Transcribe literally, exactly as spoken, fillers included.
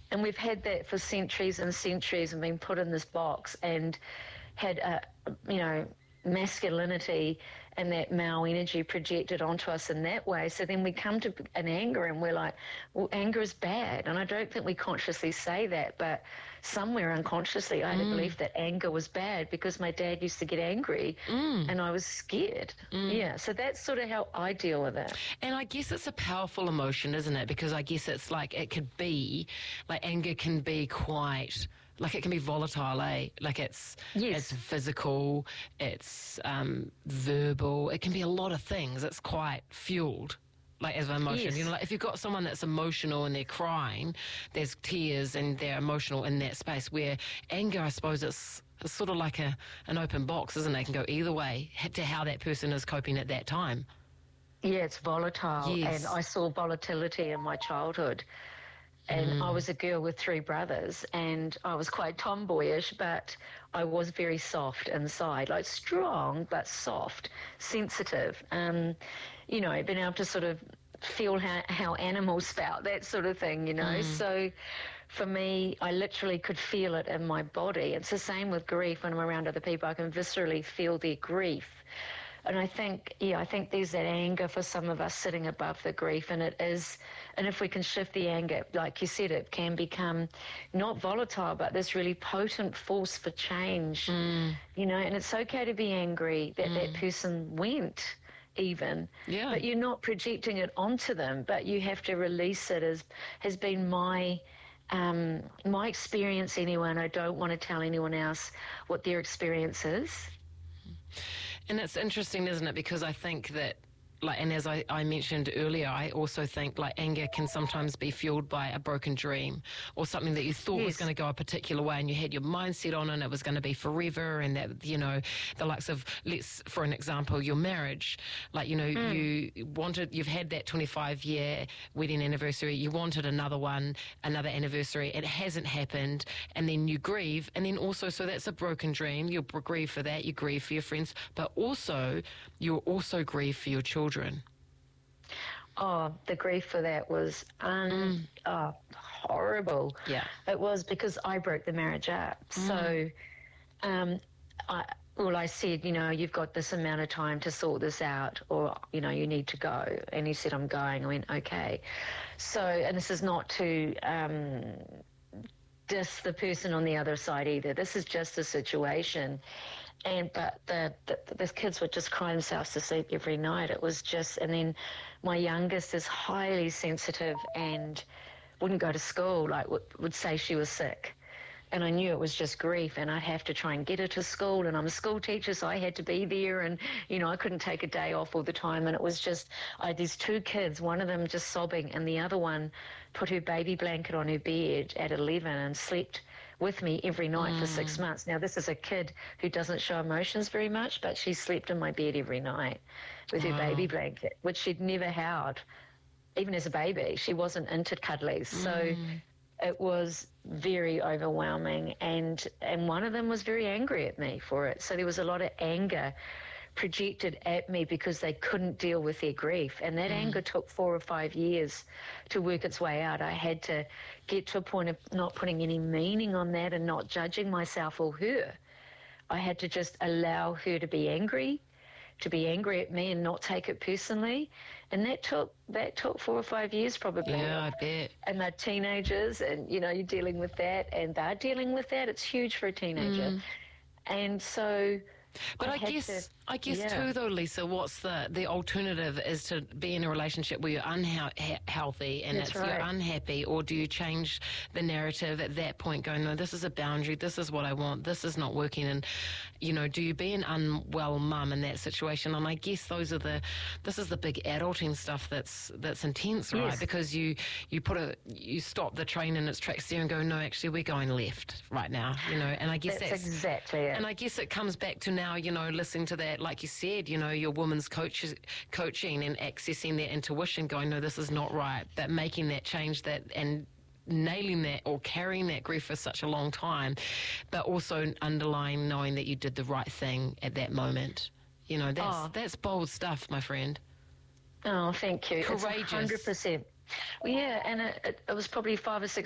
And we've had that for centuries and centuries and been put in this box and had, a, you know, masculinity and that male energy projected onto us in that way. So then we come to an anger and we're like, well, anger is bad. And I don't think we consciously say that, but somewhere unconsciously I had Mm. a belief that anger was bad because my dad used to get angry Mm. and I was scared. Mm. Yeah, so that's sort of how I deal with it. And I guess it's a powerful emotion, isn't it? Because I guess it's like it could be, like anger can be quite, like it can be volatile, eh? Like it's Yes. it's physical, it's um, verbal, it can be a lot of things. It's quite fueled. Like as an emotion, Yes. you know, like if you've got someone that's emotional and they're crying, there's tears and they're emotional in that space. Where anger, I suppose, it's, it's sort of like a an open box, isn't it? It can go either way to how that person is coping at that time. Yeah, it's volatile. Yes. And I saw volatility in my childhood. And Mm. I was a girl with three brothers and I was quite tomboyish, but I was very soft inside, like strong but soft, sensitive. Um, you know, being able to sort of feel how, how animals felt, that sort of thing, you know. Mm. So for me, I literally could feel it in my body. It's the same with grief. When I'm around other people, I can viscerally feel their grief. And I think, yeah, I think there's that anger for some of us sitting above the grief, and it is, and if we can shift the anger, like you said, it can become not volatile, but this really potent force for change, Mm. you know, and it's okay to be angry that Mm. that person went even, Yeah. but you're not projecting it onto them, but you have to release it, as has been my um, my experience anyway, and I don't want to tell anyone else what their experience is. And it's interesting, isn't it? Because I think that, like, and as I, I mentioned earlier, I also think like anger can sometimes be fueled by a broken dream or something that you thought was Yes. going to go a particular way and you had your mindset on and it was going to be forever, and that, you know, the likes of, let's, for an example, your marriage, like, you know, Mm. you wanted, you've had that twenty-five year wedding anniversary, you wanted another one, another anniversary, it hasn't happened, and then you grieve, and then also, so that's a broken dream, you'll grieve for that, you grieve for your friends, but also, you'll also grieve for your children. Oh, the grief for that was un- Mm. oh, horrible. Yeah. It was because I broke the marriage up. Mm. So, um, I, well, I said, you know, you've got this amount of time to sort this out, or, you know, you need to go. And he said, I'm going. I went, okay. So, and this is not to um, diss the person on the other side either. This is just a situation. And but the, the the kids would just cry themselves to sleep every night. It was just, and then my youngest is highly sensitive and wouldn't go to school. Like would, would say she was sick, and I knew it was just grief. And I'd have to try and get her to school. And I'm a school teacher, so I had to be there. And you know, I couldn't take a day off all the time. And it was just, I had these two kids, one of them just sobbing, and the other one put her baby blanket on her bed at eleven and slept with me every night mm. for six months. Now, this is a kid who doesn't show emotions very much, but she slept in my bed every night with wow. her baby blanket, which she'd never held, even as a baby. She wasn't into cuddlies. Mm. So it was very overwhelming, and and one of them was very angry at me for it. So there was a lot of anger projected at me because they couldn't deal with their grief, and that mm. anger took four or five years to work its way out. I had to get to a point of not putting any meaning on that and not judging myself or her. I had to just allow her to be angry, to be angry at me and not take it personally, and that took that took four or five years probably. Yeah, I bet. And they're teenagers, and you know, you're dealing with that, and they're dealing with that. It's huge for a teenager, mm. and so. But I, I guess, to, I guess yeah. too, though, Lisa, what's the the alternative is to be in a relationship where you're unhealthy and That's it's, right. you're unhappy, or do you change the narrative at that point, going, no, this is a boundary, this is what I want, this is not working, and, you know, do you be an unwell mum in that situation? And I guess those are the, this is the big adulting stuff that's that's intense, right? Yes. Because you you put a, you stop the train in its tracks there and go, no, actually, we're going left right now, you know, and I guess that's, that's exactly it. And I guess it comes back to now, you know, listening to that, like you said, you know, your woman's coach, coaching and accessing their intuition, going, no, this is not right, but making that change, that and nailing that or carrying that grief for such a long time, but also underlying knowing that you did the right thing at that moment. You know, that's oh. that's bold stuff, my friend. Oh, thank you. Courageous. It's one hundred percent. Well, yeah, and it, it, it was probably five or six